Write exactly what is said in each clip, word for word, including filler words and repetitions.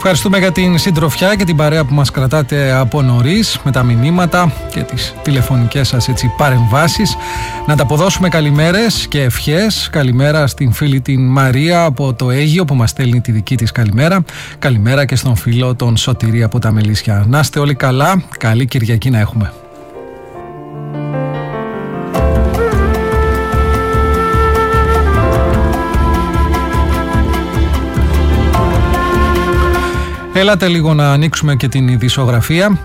Ευχαριστούμε για την συντροφιά και την παρέα που μας κρατάτε από νωρίς με τα μηνύματα και τις τηλεφωνικές σας έτσι παρεμβάσεις. Να τα αποδώσουμε καλημέρες και ευχές. Καλημέρα στην φίλη την Μαρία από το Αίγυο που μας στέλνει τη δική της καλημέρα. Καλημέρα και στον φίλο τον Σωτηρή από τα Μελίσια. Να είστε όλοι καλά. Καλή Κυριακή να έχουμε. Έλατε λίγο να ανοίξουμε και την ειδησιογραφία.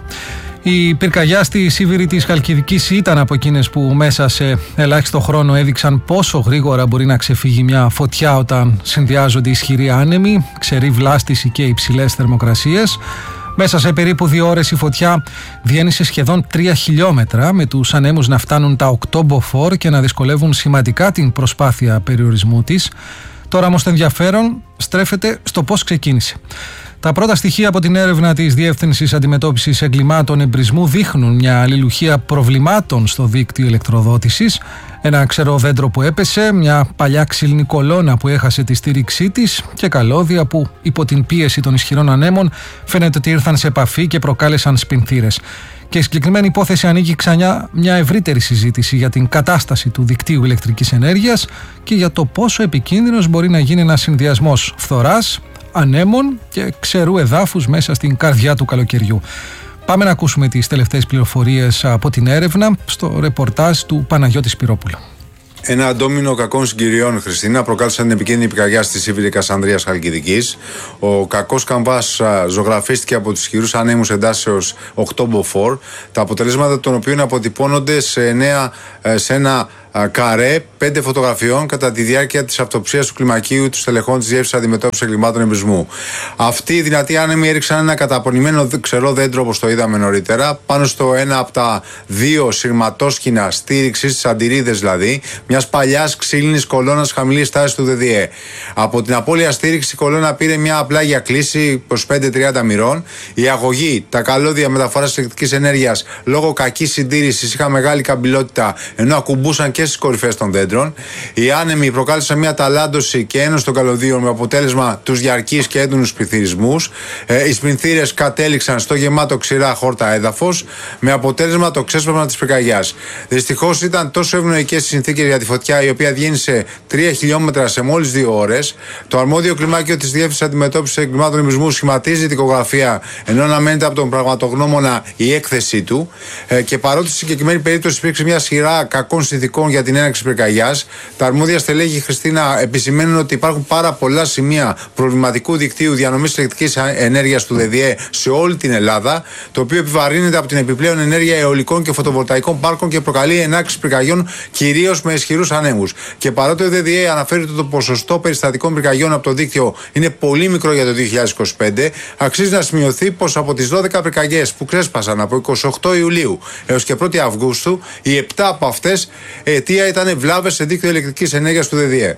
Η πυρκαγιά στη Σίβηρη της Χαλκιδικής ήταν από εκείνες που μέσα σε ελάχιστο χρόνο έδειξαν πόσο γρήγορα μπορεί να ξεφύγει μια φωτιά όταν συνδυάζονται ισχυροί άνεμοι, ξερή βλάστηση και υψηλές θερμοκρασίες. Μέσα σε περίπου δύο ώρες η φωτιά διένυσε σχεδόν τρία χιλιόμετρα, με τους ανέμους να φτάνουν τα οκτώ μποφόρ και να δυσκολεύουν σημαντικά την προσπάθεια περιορισμού της. Τώρα όμως το ενδιαφέρον στρέφεται στο πώς ξεκίνησε. Τα πρώτα στοιχεία από την έρευνα της Διεύθυνσης Αντιμετώπισης Εγκλημάτων Εμπρισμού δείχνουν μια αλληλουχία προβλημάτων στο δίκτυο ηλεκτροδότησης. Ένα ξερό δέντρο που έπεσε, μια παλιά ξύλινη κολόνα που έχασε τη στήριξή της και καλώδια που υπό την πίεση των ισχυρών ανέμων φαίνεται ότι ήρθαν σε επαφή και προκάλεσαν σπινθήρες. Και η συγκεκριμένη υπόθεση ανοίγει ξανά μια ευρύτερη συζήτηση για την κατάσταση του δικτύου ηλεκτρικής ενέργειας και για το πόσο επικίνδυνος μπορεί να γίνει ένας συνδυασμός φθοράς, ανέμων και ξερού εδάφους μέσα στην καρδιά του καλοκαιριού. Πάμε να ακούσουμε τις τελευταίες πληροφορίες από την έρευνα στο ρεπορτάζ του Παναγιώτη Σπυρόπουλου. Ένα ντόμινο κακών συγκυριών, Χριστίνα, προκάλεσαν την επικίνδυνη πυρκαγιά στη Σίβηρη Κασανδρίας Χαλκιδικής. Ο κακός καμβάς ζωγραφίστηκε από τους ισχυρούς ανέμους εντάσεως οκτώ μποφόρ, τα αποτελέσματα των οποίων αποτυπώνονται σε, εννέα, σε ένα καρέ πέντε φωτογραφιών κατά τη διάρκεια της αυτοψίας του κλιμακίου του στελεχών της Διεύθυνσης Αντιμετώπισης Εγκλημάτων Εμπρισμού. Αυτοί οι δυνατοί άνεμοι έριξαν ένα καταπονημένο ξερό δέντρο, όπως το είδαμε νωρίτερα, πάνω στο ένα από τα δύο σειρματόσκηνα στήριξης, τις αντιρρίδες δηλαδή, μιας παλιάς ξύλινης κολόνας χαμηλής τάσης του ΔΔΕ. Από την απώλεια στήριξη, η κολόνα πήρε μια απλάγια κλίση είκοσι πέντε τριάντα μοιρών. Η αγωγή, τα καλώδια μεταφοράς ηλεκτρικής ενέργειας, λόγω κακής συντήρησης, είχαν μεγάλη καμπυλότητα, ενώ ακουμπούσαν και στις κορυφές των δέντρων. Οι άνεμοι προκάλεσαν μια ταλάντωση και ένωση των καλωδίων με αποτέλεσμα τους διαρκείς και έντονους πληθυρισμούς. Ε, οι σπινθήρες κατέληξαν στο γεμάτο ξηρά χόρτα έδαφος, με αποτέλεσμα το ξέσπασμα της πυρκαγιάς. Δυστυχώς ήταν τόσο ευνοϊκές οι συνθήκες για τη φωτιά, η οποία διένυσε τρία χιλιόμετρα σε μόλις δύο ώρες. Το αρμόδιο κλιμάκιο της Διεύθυνσης Αντιμετώπισης Εγκλημάτων Εμπρισμού σχηματίζει την οικογραφία, ενώ αναμένεται από τον πραγματογνώμονα η έκθεσή του. Ε, και παρότι στη συγκεκριμένη περίπτωση υπήρξε μια σειρά κακών συνθηκών για την έναρξη πυρκαγιάς, τα αρμόδια στελέχη, Χριστίνα, επισημαίνουν ότι υπάρχουν πάρα πολλά σημεία προβληματικού δικτύου διανομής ηλεκτρικής ενέργειας του ΔΔΕ σε όλη την Ελλάδα, το οποίο επιβαρύνεται από την επιπλέον ενέργεια αιωλικών και φωτοβολταϊκών πάρκων και προκαλεί ενάρξη πυρκαγιών, κυρίως με ισχυρούς ανέμους. Και παρότι ο ΔΔΕ αναφέρει ότι το ποσοστό περιστατικών πυρκαγιών από το δίκτυο είναι πολύ μικρό για το δύο χιλιάδες είκοσι πέντε, αξίζει να σημειωθεί πως από τις δώδεκα πυρκαγιές που ξέσπασαν από είκοσι οκτώ Ιουλίου έως και πρώτη Αυγούστου, οι επτά από αυτές αιτία ήταν βλάβες σε δίκτυο ηλεκτρικής ενέργειας του ΔΔΕ.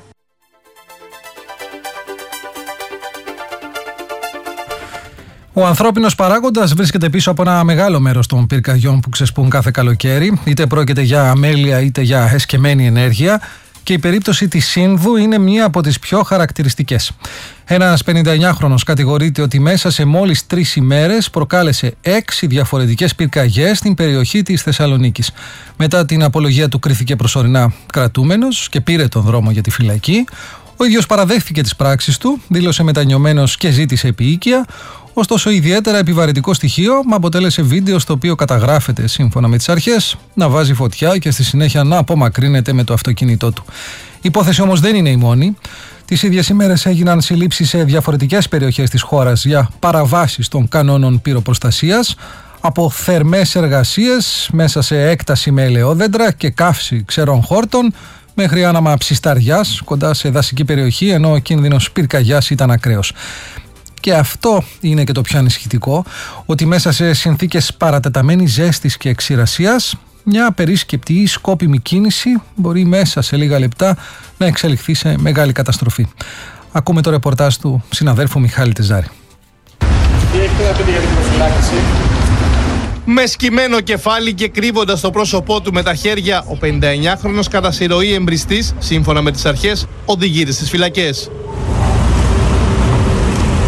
Ο ανθρώπινος παράγοντας βρίσκεται πίσω από ένα μεγάλο μέρος των πυρκαγιών που ξεσπούν κάθε καλοκαίρι, είτε πρόκειται για αμέλεια είτε για εσκεμμένη ενέργεια, και η περίπτωση της Σύνδου είναι μία από τις πιο χαρακτηριστικές. Ένας πενηνταεννιάχρονος κατηγορείται ότι μέσα σε μόλις τρεις ημέρες προκάλεσε έξι διαφορετικές πυρκαγιές στην περιοχή της Θεσσαλονίκης. Μετά την απολογία του κρίθηκε προσωρινά κρατούμενος και πήρε τον δρόμο για τη φυλακή. Ο ίδιος παραδέχθηκε τις πράξεις του, δήλωσε μετανιωμένος και ζήτησε επίοικια. Ωστόσο, ιδιαίτερα επιβαρυντικό στοιχείο αποτέλεσε βίντεο στο οποίο καταγράφεται, σύμφωνα με τις αρχές, να βάζει φωτιά και στη συνέχεια να απομακρύνεται με το αυτοκίνητό του. Η υπόθεση όμως δεν είναι η μόνη. Τις ίδιες ημέρες έγιναν συλλήψεις σε διαφορετικές περιοχές της χώρας για παραβάσεις των κανόνων πυροπροστασίας, από θερμές εργασίες μέσα σε έκταση με ελαιόδεντρα και καύση ξερών χόρτων, μέχρι άναμα ψισταριάς κοντά σε δασική περιοχή, ενώ ο κίνδυνος πυρκαγιάς ήταν ακραίος. Και αυτό είναι και το πιο ανησυχητικό, ότι μέσα σε συνθήκες παρατεταμένης ζέστης και ξηρασίας, μια απερίσκεπτη ή σκόπιμη κίνηση μπορεί μέσα σε λίγα λεπτά να εξελιχθεί σε μεγάλη καταστροφή. Ακούμε το ρεπορτάζ του συναδέλφου Μιχάλη Τεζάρη. Τι έχετε να πείτε για την προφυλάκηση? Με σκυμμένο κεφάλι και κρύβοντας το πρόσωπό του με τα χέρια, ο πενηνταεννιάχρονος κατά συρροή εμπριστής, σύμφωνα με τις αρχές, οδηγείται στις φυλακές.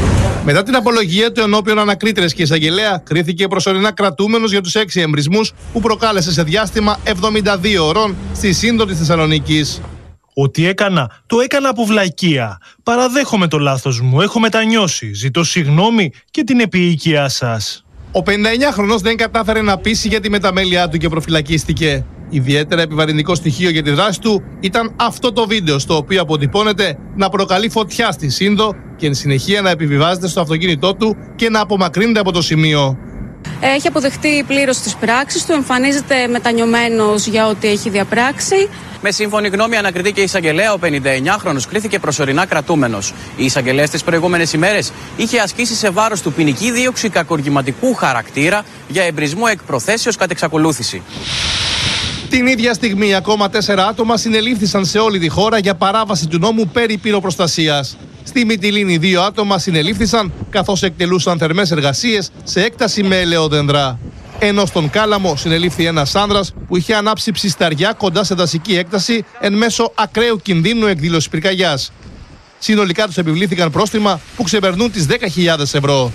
Μετά την απολογία του ενώπιον ανακρίτρες και εισαγγελέα, κρίθηκε προσωρινά κρατούμενος για τους έξι εμπρισμούς που προκάλεσε σε διάστημα εβδομήντα δύο ωρών στη Σύνδο της Θεσσαλονίκης. Ό,τι έκανα, το έκανα από βλακεία. Παραδέχομαι το λάθος μου, έχω μετανιώσει. Ζητώ συγγνώμη και την επίοικιά σας. Ο πενηνταεννιάχρονος δεν κατάφερε να πείσει για τη μεταμέλειά του και προφυλακίστηκε. Ιδιαίτερα επιβαρυντικό στοιχείο για τη δράση του ήταν αυτό το βίντεο, στο οποίο αποτυπώνεται να προκαλεί φωτιά στη Σύνδο και εν συνεχεία να επιβιβάζεται στο αυτοκίνητό του και να απομακρύνεται από το σημείο. Έχει αποδεχτεί πλήρως τις πράξεις του, εμφανίζεται μετανιωμένος για ό,τι έχει διαπράξει. Με σύμφωνη γνώμη ανακριτή και εισαγγελέα, ο πενηνταεννιάχρονος κρίθηκε προσωρινά κρατούμενος. Η εισαγγελέας τις προηγούμενες ημέρες είχε ασκήσει σε βάρος του ποινική δίωξη κακουργηματικού χαρακτήρα για εμπρισμό εκ προθέσεως κατ' εξακολούθηση. Την ίδια στιγμή, ακόμα τέσσερα άτομα συνελήφθησαν σε όλη τη χώρα για παράβαση του νόμου περί πυροπροστασίας. Στη Μυτιλήνη, δύο άτομα συνελήφθησαν καθώς εκτελούσαν θερμές εργασίες σε έκταση με ελαιόδεντρα. Ενώ στον Κάλαμο συνελήφθη ένας άνδρας που είχε ανάψει ψισταριά κοντά σε δασική έκταση εν μέσω ακραίου κινδύνου εκδήλωσης πυρκαγιάς. Συνολικά τους επιβλήθηκαν πρόστιμα που ξεπερνούν τις δέκα χιλιάδες ευρώ.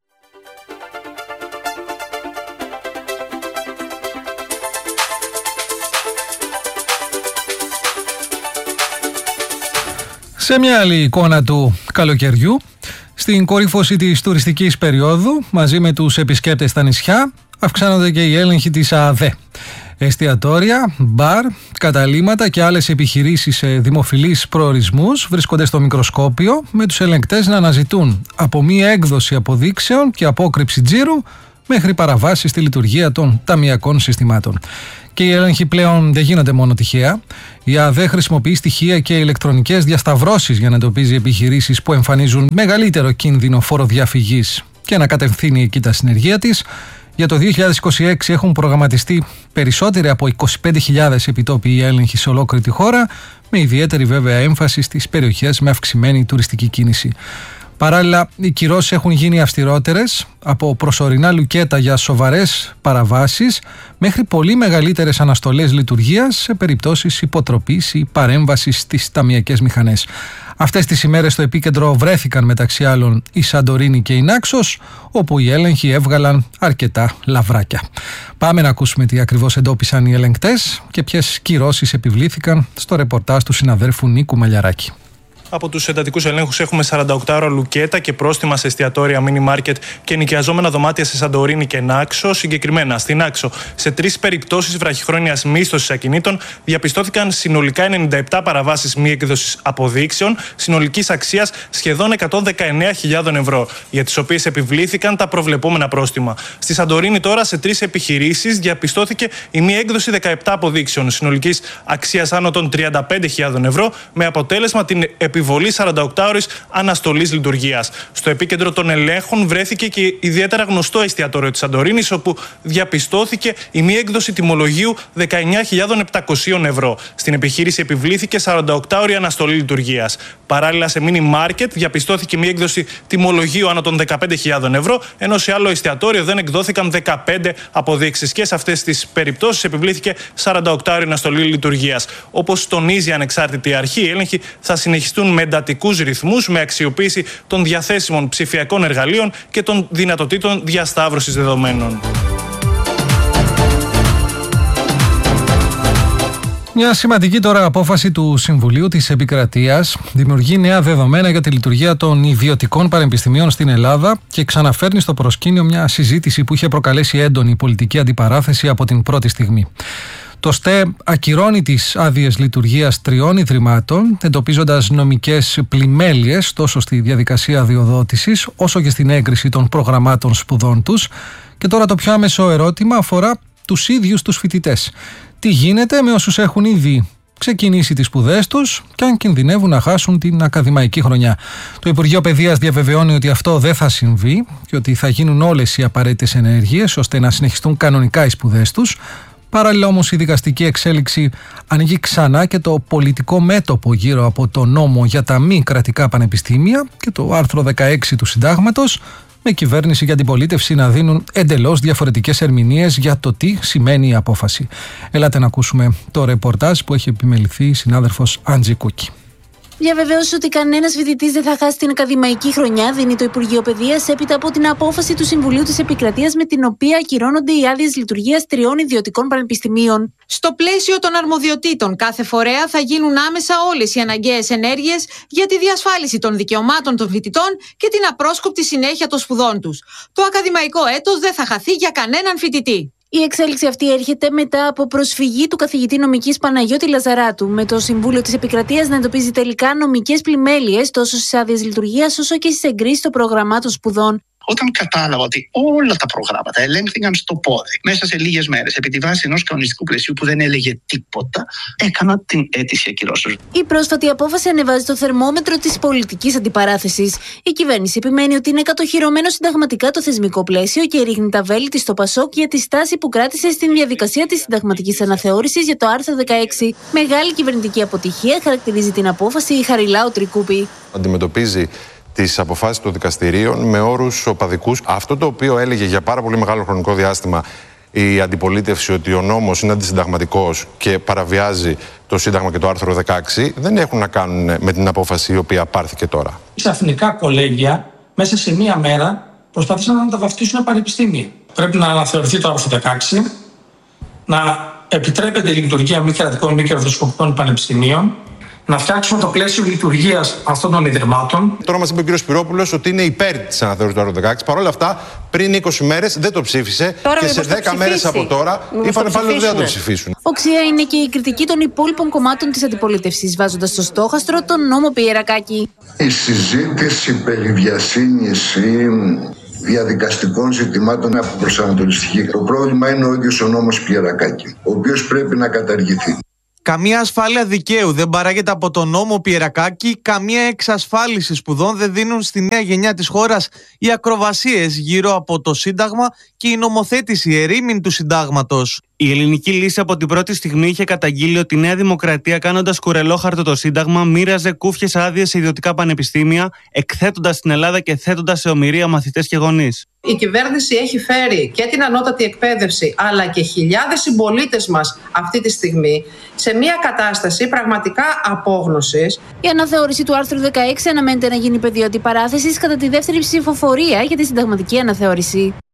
Σε μια άλλη εικόνα του καλοκαιριού, στην κορύφωση της τουριστικής περίοδου, μαζί με τους επισκέπτες στα νησιά, αυξάνονται και οι έλεγχοι της ΑΔΕ. Εστιατόρια, μπαρ, καταλύματα και άλλες επιχειρήσεις σε δημοφιλείς προορισμούς βρίσκονται στο μικροσκόπιο, με τους ελεγκτές να αναζητούν από μία έκδοση αποδείξεων και απόκρυψη τζίρου μέχρι παραβάσεις στη λειτουργία των ταμειακών συστημάτων. Και οι έλεγχοι πλέον δεν γίνονται μόνο τυχαία. Η ΑΔΕ χρησιμοποιεί στοιχεία και ηλεκτρονικές διασταυρώσεις για να εντοπίζει επιχειρήσεις που εμφανίζουν μεγαλύτερο κίνδυνο φοροδιαφυγής και να κατευθύνει εκεί τα συνεργεία της. Για το δύο χιλιάδες είκοσι έξι έχουν προγραμματιστεί περισσότεροι από είκοσι πέντε χιλιάδες επιτόπιοι έλεγχοι σε ολόκληρη τη χώρα, με ιδιαίτερη βέβαια έμφαση στις περιοχές με αυξημένη τουριστική κίνηση. Παράλληλα, οι κυρώσεις έχουν γίνει αυστηρότερες, από προσωρινά λουκέτα για σοβαρές παραβάσεις μέχρι πολύ μεγαλύτερες αναστολές λειτουργίας σε περιπτώσεις υποτροπής ή παρέμβασης στις ταμειακές μηχανές. Αυτές τις ημέρες στο επίκεντρο βρέθηκαν μεταξύ άλλων η Σαντορίνη και η Νάξος, όπου οι έλεγχοι έβγαλαν αρκετά λαβράκια. Πάμε να ακούσουμε τι ακριβώς εντόπισαν οι ελεγκτές και ποιες κυρώσεις επιβλήθηκαν στο ρεπορτάζ του συναδέρφου Νίκου Μαλιαράκη. Από τους εντατικούς ελέγχους έχουμε σαράντα οκτώ ώρα λουκέτα και πρόστιμα σε εστιατόρια, μίνι μάρκετ και νοικιαζόμενα δωμάτια σε Σαντορίνη και Νάξο. Συγκεκριμένα, στην Νάξο, σε τρεις περιπτώσεις βραχυχρόνιας μίσθωσης ακινήτων διαπιστώθηκαν συνολικά ενενήντα επτά παραβάσεις μη έκδοσης αποδείξεων, συνολικής αξίας σχεδόν εκατόν δεκαεννέα χιλιάδες ευρώ, για τις οποίες επιβλήθηκαν τα προβλεπόμενα πρόστιμα. Στη Σαντορίνη, τώρα, σε τρεις επιχειρήσεις διαπιστώθηκε η μη έκδοση δεκαεπτά αποδείξεων, συνολικής αξίας άνω των τριάντα πέντε χιλιάδες ευρώ, με αποτέλεσμα την επιβολή επιβολή σαράντα οκτώ ώρες αναστολής λειτουργίας. Στο επίκεντρο των ελέγχων βρέθηκε και ιδιαίτερα γνωστό εστιατόριο της Σαντορίνης, όπου διαπιστώθηκε η μη έκδοση τιμολογίου δεκαεννέα χιλιάδες επτακόσια ευρώ. Στην επιχείρηση επιβλήθηκε σαράντα οκτώ ώρη αναστολή λειτουργίας. Παράλληλα, σε μίνι μάρκετ διαπιστώθηκε μη έκδοση τιμολογίου άνω των δεκαπέντε χιλιάδες ευρώ, ενώ σε άλλο εστιατόριο δεν εκδόθηκαν δεκαπέντε αποδείξεις. Και σε αυτές τις περιπτώσεις επιβλήθηκε σαράντα οκτώ ώρη αναστολή λειτουργίας. Όπως τονίζει η ανεξάρτητη αρχή, οι έλεγχοι θα συνεχιστούν με εντατικούς ρυθμούς, με αξιοποίηση των διαθέσιμων ψηφιακών εργαλείων και των δυνατοτήτων διασταύρωσης δεδομένων. Μια σημαντική τώρα απόφαση του Συμβουλίου της Επικρατείας δημιουργεί νέα δεδομένα για τη λειτουργία των ιδιωτικών πανεπιστημίων στην Ελλάδα και ξαναφέρνει στο προσκήνιο μια συζήτηση που είχε προκαλέσει έντονη πολιτική αντιπαράθεση από την πρώτη στιγμή. Το ΣΤΕ ακυρώνει τις άδειες λειτουργίας τριών ιδρυμάτων, εντοπίζοντας νομικές πλημέλειες τόσο στη διαδικασία αδειοδότησης όσο και στην έγκριση των προγραμμάτων σπουδών τους. Και τώρα το πιο άμεσο ερώτημα αφορά τους ίδιους τους φοιτητές. Τι γίνεται με όσους έχουν ήδη ξεκινήσει τις σπουδές τους και αν κινδυνεύουν να χάσουν την ακαδημαϊκή χρονιά? Το Υπουργείο Παιδείας διαβεβαιώνει ότι αυτό δεν θα συμβεί και ότι θα γίνουν όλες οι απαραίτητες ενέργειες ώστε να συνεχιστούν κανονικά οι σπουδές τους. Παράλληλα όμως η δικαστική εξέλιξη ανοίγει ξανά και το πολιτικό μέτωπο γύρω από το νόμο για τα μη κρατικά πανεπιστήμια και το άρθρο δεκαέξι του Συντάγματος, με κυβέρνηση και αντιπολίτευση να δίνουν εντελώς διαφορετικές ερμηνείες για το τι σημαίνει η απόφαση. Ελάτε να ακούσουμε το ρεπορτάζ που έχει επιμεληθεί η συνάδελφος Άντζη Κούκη. Διαβεβαίωσε ότι κανένας φοιτητής δεν θα χάσει την ακαδημαϊκή χρονιά, δίνει το Υπουργείο Παιδείας έπειτα από την απόφαση του Συμβουλίου της Επικρατείας με την οποία ακυρώνονται οι άδειες λειτουργίας τριών ιδιωτικών πανεπιστημίων. Στο πλαίσιο των αρμοδιοτήτων κάθε φορέα θα γίνουν άμεσα όλες οι αναγκαίες ενέργειες για τη διασφάλιση των δικαιωμάτων των φοιτητών και την απρόσκοπτη συνέχεια των σπουδών τους. Το ακαδημαϊκό έτος δεν θα χαθεί για κανέναν φοιτητή. Η εξέλιξη αυτή έρχεται μετά από προσφυγή του καθηγητή νομικής Παναγιώτη Λαζαράτου, με το Συμβούλιο της Επικρατείας να εντοπίζει τελικά νομικές πλημέλειες τόσο στις άδειες λειτουργίας όσο και στις εγκρίσεις των προγραμμάτων σπουδών. Όταν κατάλαβα ότι όλα τα προγράμματα ελέγχθηκαν στο πόδι μέσα σε λίγες μέρες επί τη βάση ενός κανονιστικού πλαισίου που δεν έλεγε τίποτα, έκανα την αίτηση ακυρώσεως. Η πρόσφατη απόφαση ανεβάζει το θερμόμετρο της πολιτικής αντιπαράθεσης. Η κυβέρνηση επιμένει ότι είναι κατοχυρωμένο συνταγματικά το θεσμικό πλαίσιο και ρίχνει τα βέλη της στο Πασόκ για τη στάση που κράτησε στην διαδικασία της συνταγματικής αναθεώρησης για το άρθρο δεκαέξι. Μεγάλη κυβερνητική αποτυχία χαρακτηρίζει την απόφαση η Χαριλάου Τρικούπη. Αντιμετωπίζει τις αποφάσεις των δικαστηρίων με όρους οπαδικούς. Αυτό το οποίο έλεγε για πάρα πολύ μεγάλο χρονικό διάστημα η αντιπολίτευση, ότι ο νόμος είναι αντισυνταγματικός και παραβιάζει το Σύνταγμα και το άρθρο δεκαέξι, δεν έχουν να κάνουν με την απόφαση η οποία πάρθηκε τώρα. Ξαφνικά κολέγια μέσα σε μία μέρα προσπαθήσαν να τα βαφτίσουν πανεπιστήμια. Πρέπει να αναθεωρηθεί το άρθρο δεκαέξι, να επιτρέπεται η λειτουργία μη κρατικών μη κερδοσκοπικών πανεπιστημίων, να φτιάξουμε το πλαίσιο λειτουργίας αυτών των ιδρυμάτων. Τώρα μας είπε ο κ. Σπυρόπουλος ότι είναι υπέρ της αναθεώρησης του άρθρου δεκαέξι. Παρ' όλα αυτά, πριν είκοσι μέρες δεν το ψήφισε τώρα και σε δέκα μέρες από τώρα είπαν πάλι ότι δεν θα το ψηφίσουν. Οξία είναι και η κριτική των υπόλοιπων κομμάτων της αντιπολίτευσης, βάζοντας στο στόχαστρο τον νόμο Πιερακάκη. Η συζήτηση περί βιασύνης ή διαδικαστικών ζητημάτων είναι αποπροσανατολιστική. Το πρόβλημα είναι ο ίδιος ο νόμος Πιερακάκη, ο οποίος πρέπει να καταργηθεί. Καμία ασφάλεια δικαίου δεν παράγεται από τον νόμο Πιερακάκη, καμία εξασφάλιση σπουδών δεν δίνουν στη νέα γενιά της χώρας οι ακροβασίες γύρω από το Σύνταγμα και η νομοθέτηση ερήμην του Συντάγματος. Η ελληνική λύση από την πρώτη στιγμή είχε καταγγείλει ότι η Νέα Δημοκρατία, κάνοντας κουρελόχαρτο το Σύνταγμα, μοίραζε κούφιες άδειες σε ιδιωτικά πανεπιστήμια, εκθέτοντας την Ελλάδα και θέτοντας σε ομηρία μαθητές και γονείς. Η κυβέρνηση έχει φέρει και την ανώτατη εκπαίδευση, αλλά και χιλιάδες συμπολίτες μας αυτή τη στιγμή σε μια κατάσταση πραγματικά απόγνωσης. Η αναθεώρηση του άρθρου δεκαέξι αναμένεται να γίνει πεδίο αντιπαράθεσης κατά τη δεύτερη ψηφοφορία για τη συνταγματική αναθεώρηση.